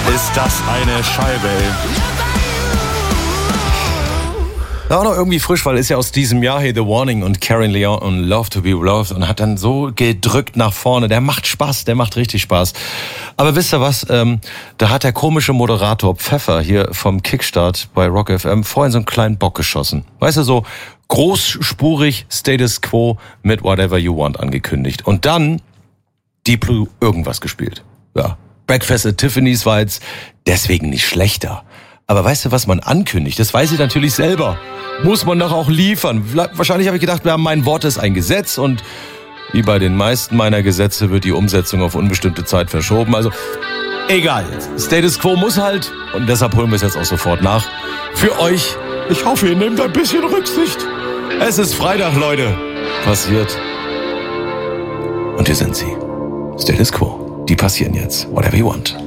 Ist das eine Scheibe, ey. Auch noch irgendwie frisch, weil ist ja aus diesem Jahr hier The Warning und Karen Leon und Love to be Loved und hat dann so gedrückt nach vorne. Der macht Spaß, der macht richtig Spaß. Aber wisst ihr was, da hat der komische Moderator Pfeffer hier vom Kickstart bei Rock FM vorhin so einen kleinen Bock geschossen. Weißt du, so großspurig Status Quo mit Whatever You Want angekündigt. Und dann Deep Blue irgendwas gespielt. Ja, Breakfast at Tiffany's war jetzt deswegen nicht schlechter. Aber weißt du, was man ankündigt? Das weiß ich natürlich selber. Muss man doch auch liefern. Wahrscheinlich habe ich gedacht, mein Wort ist ein Gesetz und wie bei den meisten meiner Gesetze wird die Umsetzung auf unbestimmte Zeit verschoben. Also egal. Status Quo muss halt und deshalb holen wir es jetzt auch sofort nach. Für euch. Ich hoffe, ihr nehmt ein bisschen Rücksicht. Es ist Freitag, Leute. Passiert. Und hier sind sie. Status Quo. Die passieren jetzt. Whatever you want.